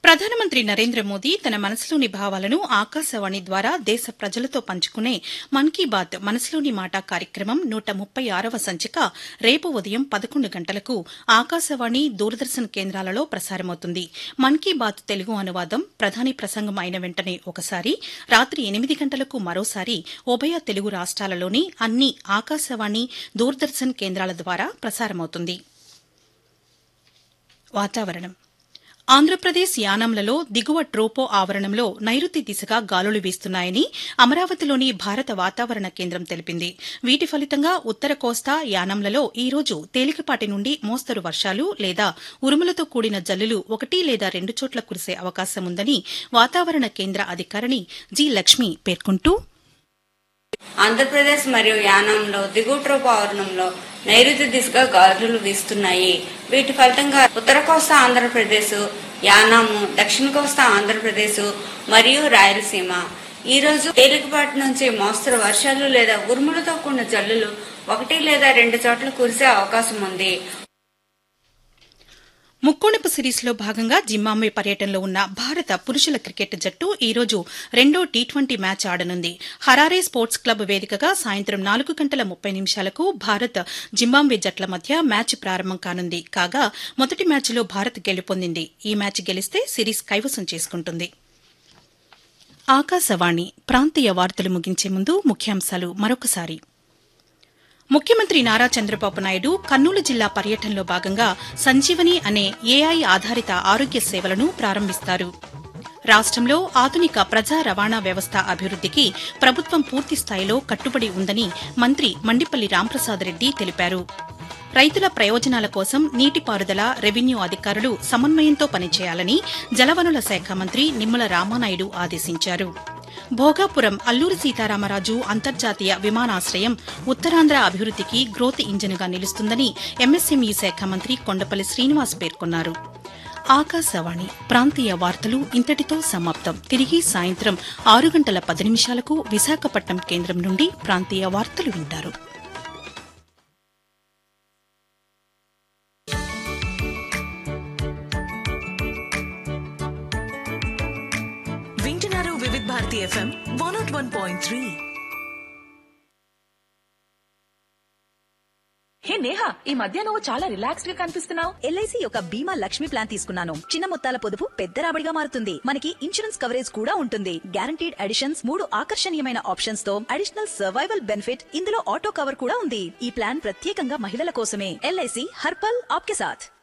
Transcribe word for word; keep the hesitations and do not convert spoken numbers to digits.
ప్రధానమంత్రి నరేంద్ర మోదీ తన మనసులోని భావాలను ఆకాశవాణి ద్వారా దేశ ప్రజలతో పంచుకునే మన్ కీ బాత్ మనసులోని మాట కార్యక్రమం నూట ముప్పై ఆరవ సంచిక రేపు ఉదయం పదకొండు గంటలకు ఆకాశవాణి దూరదర్శన్ కేంద్రాలలో ప్రసారమవుతుంది. మన్ కీ బాత్ తెలుగు అనువాదం ప్రధాని ప్రసంగం అయిన వెంటనే ఒకసారి, రాత్రి ఎనిమిది గంటలకు మరోసారి ఉభయ తెలుగు రాష్ట్రాలలోని అన్ని ఆకాశవాణి దూరదర్శన్ కేంద్రాల ద్వారా ప్రసారమవుతుంది. వాతావరణం. ఆంధ్రప్రదేశ్ యానాంలలో దిగువ ట్రోపో ఆవరణంలో నైరుతి దిశగా గాలులు వీస్తున్నాయని అమరావతిలోని భారత వాతావరణ కేంద్రం తెలిపింది. వీటి ఫలితంగా ఉత్తర కోస్తా యానాంలలో ఈ రోజు తేలికపాటి నుండి మోస్తరు వర్షాలు లేదా ఉరుములతో కూడిన జల్లులు ఒకటి లేదా రెండు చోట్ల కురిసే అవకాశముందని వాతావరణ కేంద్ర అధికారిణి జి లక్ష్మి పేర్కొంటూ, ఆంధ్రప్రదేశ్ మరియు యానాంలో దిగువ ట్రోపో ఆవరణంలో నైరుతి దిశగా గాలులు వీస్తున్నాయి. వీటి ఫలితంగా ఉత్తర కోస్తా ఆంధ్రప్రదేశ్, యానాము, దక్షిణ కోస్తా ఆంధ్రప్రదేశ్ మరియు రాయలసీమ ఈ రోజు తేలికపాటి నుంచి మోస్తరు వర్షాలు లేదా ఉరుములతో కూడిన జల్లులు ఒకటి లేదా రెండు చోట్ల కురిసే అవకాశం ఉంది. ముక్కోణపు సిరీస్లో భాగంగా జింబాబ్వే పర్యటనలో ఉన్న భారత పురుషుల క్రికెట్ జట్టు ఈ రోజు రెండో T twenty match ఆడనుంది. Harare sports club వేదికగా సాయంత్రం నాలుగు గంటల ముప్పై నిమిషాలకు భారత్ జింబాబ్వే జట్ల మధ్య మ్యాచ్ ప్రారంభం కానుంది. కాగా మొదటి మ్యాచ్లో భారత్ గెలుపొందింది. ఈ మ్యాచ్ గెలిస్తే సిరీస్ కైవసం చేసుకుంటుంది. ఆకాశవాణి ప్రాంతీయ వార్తలు ముగించే ముందు ముఖ్యాంశాలు మరొకసారి. ముఖ్యమంత్రి నారా చంద్రబాబు నాయుడు కర్నూలు జిల్లా పర్యటనలో భాగంగా సంజీవని అనే ఏఐ ఆధారిత ఆరోగ్య సేవలను ప్రారంభిస్తారు. రాష్టంలో ఆధునిక ప్రజా రవాణా వ్యవస్థ అభివృద్దికి ప్రభుత్వం పూర్తిస్థాయిలో కట్టుబడి ఉందని మంత్రి మండిపల్లి రాంప్రసాద్ రెడ్డి తెలిపారు. రైతుల ప్రయోజనాల కోసం నీటిపారుదల, రెవెన్యూ అధికారులు సమన్వయంతో పనిచేయాలని జలవనుల శాఖ మంత్రి నిమ్మల రామానాయుడు ఆదేశించారు. భోగాపురం అల్లూరి సీతారామరాజు అంతర్జాతీయ విమానాశ్రయం ఉత్తరాంధ్ర అభివృద్దికి గ్రోత్ ఇంజన్గా నిలుస్తుందని ఎంఎస్ఎంఈ శాఖ మంత్రి కొండపల్లి శ్రీనివాస్ పేర్కొన్నారు. ఆకాశవాణి ప్రాంతీయ వార్తలు ఇంతటితో సమాప్తం. తిరిగి సాయంత్రం ఆరు గంటల పది నిమిషాలకు విశాఖపట్నం కేంద్రం నుండి ప్రాంతీయ వార్తలు వింటారు. Bharati FM one not one point three. హే నేహా, ఈ మధ్య నువ్వు చాలా రిలాక్స్డ్ గా కనిపిస్తున్నావు. ఎల్ఐసి యొక్క బీమా లక్ష్మి ప్లాన్ తీసుకున్నాను. చిన్న మొత్తాల పొదుపు పెద్ద రాబడిగా మారుతుంది. మనకి ఇన్సూరెన్స్ కవరేజ్ కూడా ఉంటుంది. గ్యారంటీడ్ అడిషన్స్, మూడు ఆకర్షణీయమైన ఆప్షన్స్ తో అడిషనల్ సర్వైవల్ బెనిఫిట్, ఇందులో ఆటో కవర్ కూడా ఉంది. ఈ ప్లాన్ ప్రత్యేకంగా మహిళల కోసమే. ఎల్ఐసి హర్పల్ ఆప్కే సాథ్.